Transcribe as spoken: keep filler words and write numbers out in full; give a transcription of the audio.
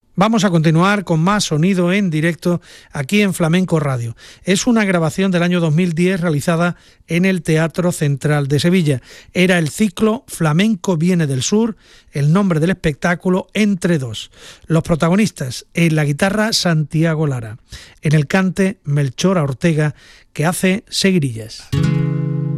Vamos a continuar con más sonido en directo aquí en Flamenco Radio. Es una grabación del año dos mil diez realizada en el Teatro Central de Sevilla. Era el ciclo Flamenco viene del sur, el nombre del espectáculo Entre dos. Los protagonistas, en la guitarra Santiago Lara, en el cante Melchora Ortega, que hace seguirillas.